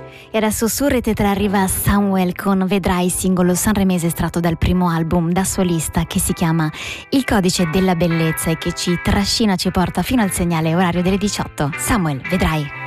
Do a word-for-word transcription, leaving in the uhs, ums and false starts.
E adesso su Rete tre arriva Samuel con Vedrai, singolo sanremese estratto dal primo album da solista che si chiama Il codice della bellezza e che ci trascina, ci porta fino al segnale orario delle diciotto. Samuel, Vedrai.